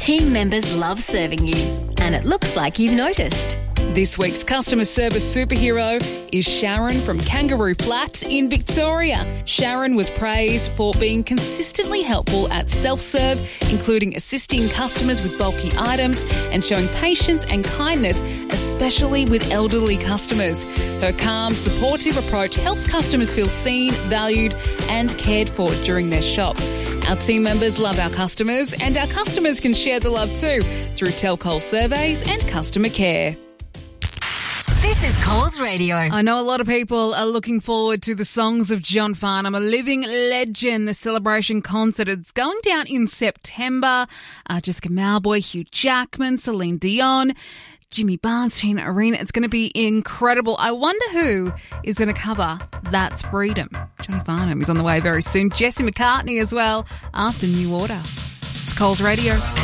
team members love serving you, and it looks like you've noticed. This week's customer service superhero is Sharon from Kangaroo Flat in Victoria. Sharon was praised for being consistently helpful at self-serve, including assisting customers with bulky items and showing patience and kindness, especially with elderly customers. Her calm, supportive approach helps customers feel seen, valued and cared for during their shop. Our team members love our customers, and our customers can share the love too through Tell Coles surveys and customer care. This is Coles Radio. I know a lot of people are looking forward to the Songs of John Farnham, a living legend, the celebration concert. It's going down in September. Jessica Mauboy, Hugh Jackman, Celine Dion, Jimmy Barnes, Tina Arena. It's going to be incredible. I wonder who is going to cover That's Freedom. Johnny Farnham is on the way very soon. Jesse McCartney as well after New Order. It's Coles Radio.